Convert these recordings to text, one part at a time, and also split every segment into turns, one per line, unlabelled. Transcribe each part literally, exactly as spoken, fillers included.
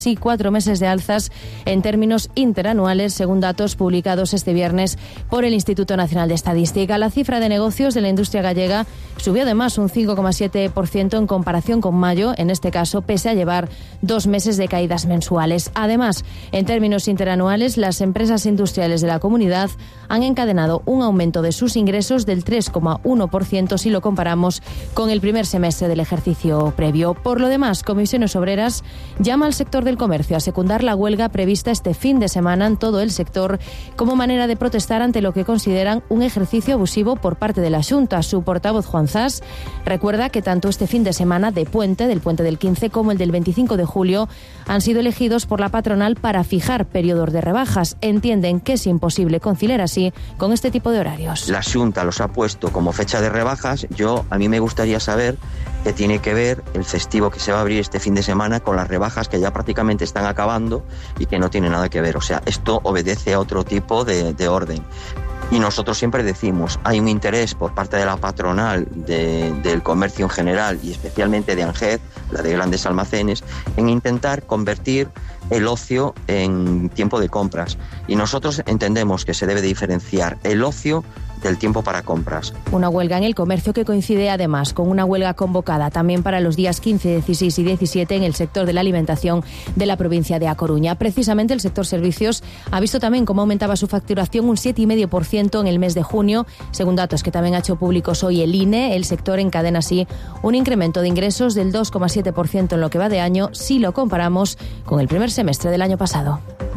Sí, cuatro meses de alzas en términos interanuales, según datos publicados este viernes por el Instituto Nacional de Estadística. La cifra de negocios de la industria gallega subió además un cinco coma siete por ciento en comparación con mayo, en este caso, pese a llevar dos meses de caídas mensuales. Además, en términos interanuales, las empresas industriales de la comunidad han encadenado un aumento de sus ingresos del tres coma uno por ciento si lo comparamos con el primer semestre del ejercicio previo. Por lo demás, Comisiones Obreras llama al sector de el comercio a secundar la huelga prevista este fin de semana en todo el sector como manera de protestar ante lo que consideran un ejercicio abusivo por parte de la Xunta. Su portavoz, Juan Zas, recuerda que tanto este fin de semana de puente, del puente del quince, como el del veinticinco de julio han sido elegidos por la patronal para fijar periodos de rebajas. Entienden que es imposible conciliar así con este tipo de horarios.
La Xunta los ha puesto como fecha de rebajas. Yo, a mí me gustaría saber qué tiene que ver el festivo que se va a abrir este fin de semana con las rebajas que ya prácticamente están acabando y que no tiene nada que ver. O sea, esto obedece a otro tipo de, de orden. Y nosotros siempre decimos, hay un interés por parte de la patronal, de, del comercio en general y especialmente de ANGED, la de grandes almacenes, en intentar convertir el ocio en tiempo de compras. Y nosotros entendemos que se debe de diferenciar el ocio del tiempo para compras.
Una huelga en el comercio que coincide además con una huelga convocada también para los días quince, dieciséis y diecisiete en el sector de la alimentación de la provincia de A Coruña. Precisamente el sector servicios ha visto también cómo aumentaba su facturación un siete coma cinco por ciento en el mes de junio, según datos que también ha hecho públicos hoy el I N E. El sector encadena así un incremento de ingresos del dos coma siete por ciento en lo que va de año si lo comparamos con el primer semestre del año pasado.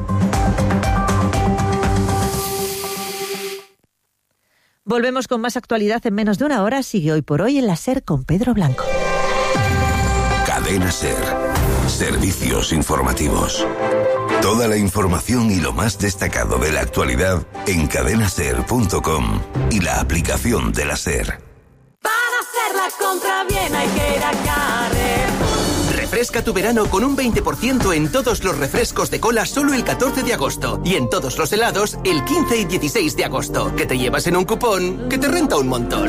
Volvemos con más actualidad en menos de una hora. Sigue Hoy por Hoy en la SER con Pedro Blanco.
Cadena SER. Servicios informativos. Toda la información y lo más destacado de la actualidad en cadena ser punto com y la aplicación de la SER.
Para hacer la compra bien hay que ir a Carrefour.
Refresca tu verano con un veinte por ciento en todos los refrescos de cola solo el catorce de agosto y en todos los helados el quince y dieciséis de agosto, que te llevas en un cupón que te renta un montón.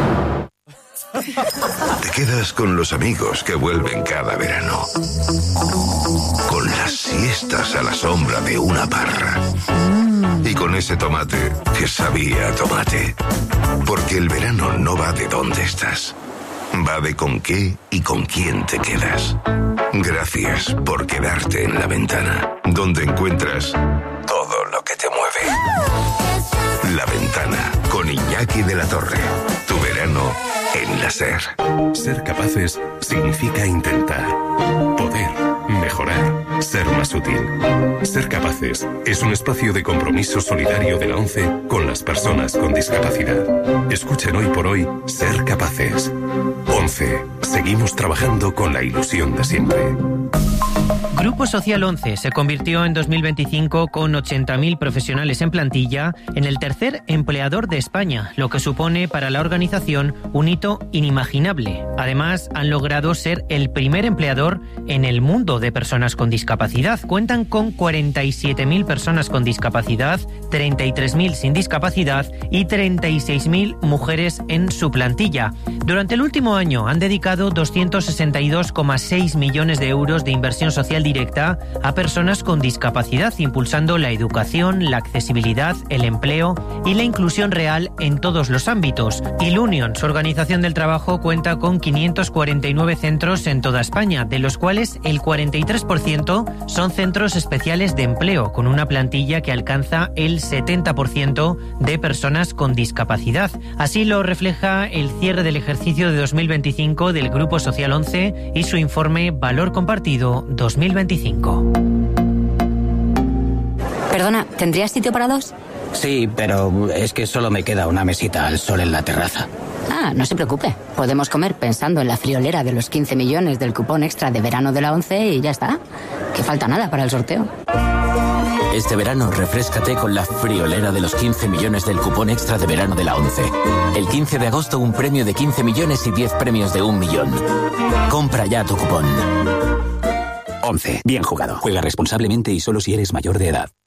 Te quedas con los amigos que vuelven cada verano, con las siestas a la sombra de una parra y con ese tomate que sabía a tomate. Porque el verano no va de dónde estás, va de con qué y con quién te quedas. Gracias por quedarte en La Ventana, donde encuentras todo lo que te mueve. La Ventana, con Iñaki de la Torre. Tu verano en la SER.
Ser capaces significa intentar, poder, mejorar, ser más útil. Ser capaces es un espacio de compromiso solidario de la ONCE con las personas con discapacidad. Escuchen Hoy por Hoy Ser Capaces. ONCE. Seguimos trabajando con la ilusión de siempre.
Grupo Social once se convirtió en dos mil veinticinco con ochenta mil profesionales en plantilla en el tercer empleador de España, lo que supone para la organización un hito inimaginable. Además, han logrado ser el primer empleador en el mundo de personas con discapacidad. Cuentan con cuarenta y siete mil personas con discapacidad, treinta y tres mil sin discapacidad y treinta y seis mil mujeres en su plantilla. Durante el último año han dedicado doscientos sesenta y dos coma seis millones de euros de inversión social directa a personas con discapacidad, impulsando la educación, la accesibilidad, el empleo y la inclusión real en todos los ámbitos. Ilunion, su organización del trabajo, cuenta con quinientos cuarenta y nueve centros en toda España, de los cuales el cuarenta y tres por ciento son centros especiales de empleo, con una plantilla que alcanza el setenta por ciento de personas con discapacidad. Así lo refleja el cierre del ejercicio de dos mil veinticinco del Grupo Social once y su informe Valor Compartido dos mil veinticinco.
Perdona, ¿tendrías sitio para dos?
Sí, pero es que solo me queda una mesita al sol en la terraza.
Ah, no se preocupe. Podemos comer pensando en la friolera de los quince millones del cupón extra de verano de la ONCE y ya está. Que falta nada para el sorteo.
Este verano, refréscate con la friolera de los quince millones del cupón extra de verano de la ONCE. El quince de agosto, un premio de quince millones y diez premios de un millón. Compra ya tu cupón.
ONCE. Bien jugado. Juega responsablemente y solo si eres mayor de edad.